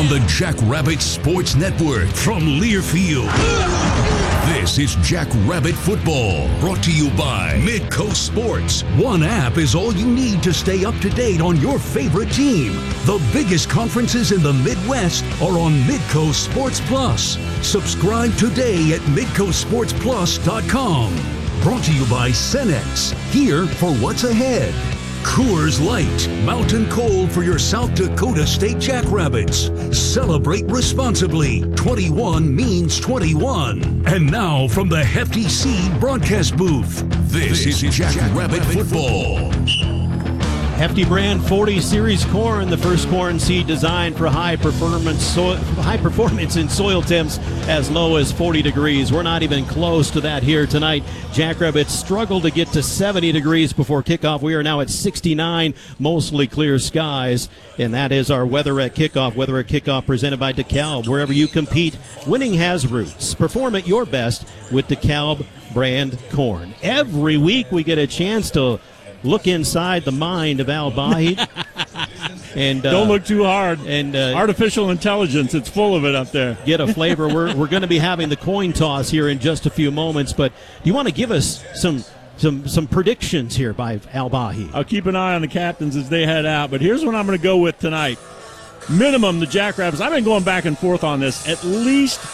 the Jackrabbit Sports Network from Learfield. This is Jackrabbit Football, brought to you by Midcoast Sports. One app is all you need to stay up to date on your favorite team. The biggest conferences in the Midwest are on Midcoast Sports Plus. Subscribe today at midcoastsportsplus.com. Brought to you by Cenex, here for what's ahead. Coors Light, mountain cold for your South Dakota State Jackrabbits. Celebrate responsibly. 21 means 21. And now from the Hefty Seed broadcast booth, this is Jackrabbit Football. Hefty brand 40 series corn, the first corn seed designed for high performance in soil temps as low as 40 degrees. We're not even close to that here tonight. Jackrabbits struggled to get to 70 degrees before kickoff. We are now at 69, mostly clear skies, and that is our weather at kickoff. Weather at kickoff presented by DeKalb. Wherever you compete, winning has roots. Perform at your best with DeKalb brand corn. Every week we get a chance to look inside the mind of Al Bahi. And don't look too hard. And artificial intelligence, it's full of it up there. Get a flavor. We're going to be having the coin toss here in just a few moments, but do you want to give us some predictions here by Al Bahi? I'll keep an eye on the captains as they head out, but here's what I'm going to go with tonight. Minimum, the Jackrabbits, I've been going back and forth on this, at least